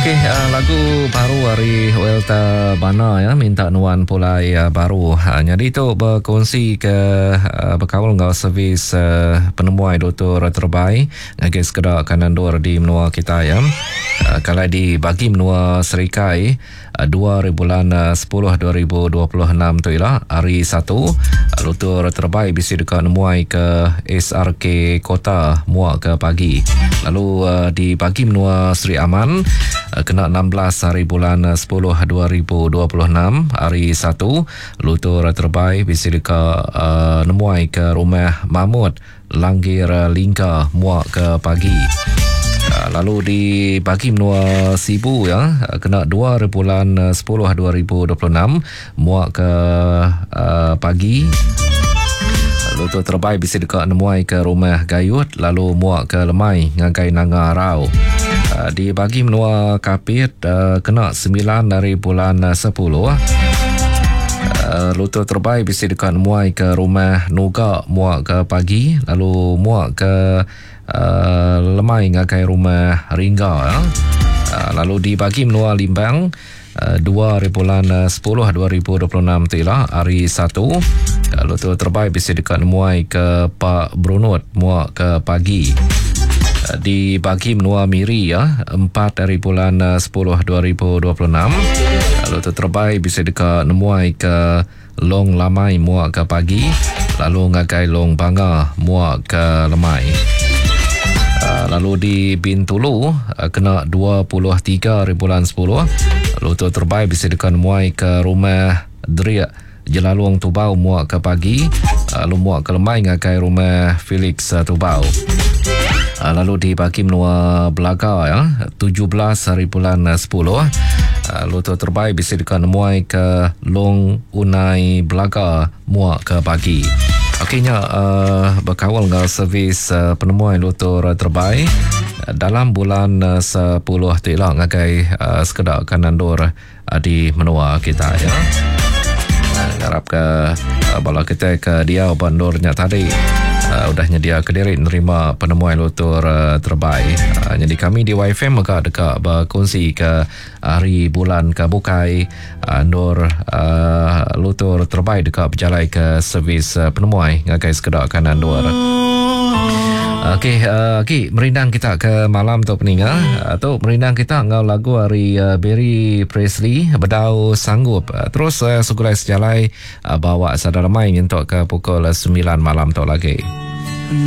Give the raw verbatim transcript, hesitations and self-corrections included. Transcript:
Okey, uh, lagu baru dari Welta Bana ya, minta nuan pulai uh, baru. Uh, jadi itu berkongsi ke uh, berkawal dengan servis uh, penemuan doktor terbaik ngagi sekedar kanan dor di menua kita ya. Uh, kalau dibagi menua serikai uh, dua bulan uh, sepuluh dua ribu dua puluh enam tu ialah hari satu uh, doktor terbaik bisa dekat nemuai ke S R K Kota muak ke pagi. Lalu uh, dibagi menua Seri Aman kena enam belas hari bulan sepuluh dua ribu dua puluh enam hari satu lutur terbaik bisa dekat uh, nemuai ke rumah Mahmud Langgir Lingka muak ke pagi. Uh, lalu dibagi menua Sibu ya, kena dua bulan sepuluh dua ribu dua puluh enam muak ke uh, pagi. Lutur terbaik bisa dekat nemuai ke rumah Gayut lalu muak ke Lemai ngagai Nanga Rau. Uh, dibagi menua Kapit uh, kena sembilan dari bulan uh, sepuluh. Uh, lutur terbaik bisa dekat nemuai ke rumah Nuga muak ke pagi lalu muak ke uh, Lemai ngagai rumah Ringga ya. Uh, lalu dibagi menua Limbang Uh, dua bulan sepuluh dua ribu dua puluh enam tu ialah hari satu. Kalau tu terbaik bisa dekat nemuai ke Pak Brunut muak ke pagi. Uh, dibagi menua Miri ya, empat dari bulan sepuluh dua ribu dua puluh enam. Kalau tu terbaik bisa dekat nemuai ke Long Lamai muak ke pagi. Lalu ngagai Long Banga muak ke Lemai. Uh, lalu di Bintulu uh, kena dua puluh tiga hari bulan sepuluh. Lutur terbaik bisa dekat muai ke rumah Dria Jelaluang Tubau muak ke pagi. Lalu muak ke Lemai ngagai rumah Felix uh, Tubau. Uh, lalu dibagi menua Belaga ya, tujuh belas hari bulan uh, sepuluh. Uh, lutur terbaik bisa dekat muai ke Long Unai Belaga muak ke pagi. Okeynya uh, berkawal dengan servis uh, penemuan lutur uh, terbaik uh, dalam bulan uh, sepuluh tu ialah ngagai uh, sekedar kanan dor uh, di menua kita ya. Uh, harap ke uh, bala kita ke dia bandornya tadi uh, udah nyedia ke diri menerima penemuan lutur uh, terbaik. Uh, jadi kami di Y F M maka dekat berkongsi ke hari bulan ke bukai uh, Nur uh, lutur terbaik dekat berjalan ke servis uh, penemuan ngagai sekedar kanan dua. Okey, uh, okay, merindang kita ke malam tu peningal atau merindang kita ngau lagu hari uh, Barry Presley Bedau Sanggup. Uh, terus uh, segulai sejalai uh, bawa saudara main untuk ke pukul sembilan malam tu lagi.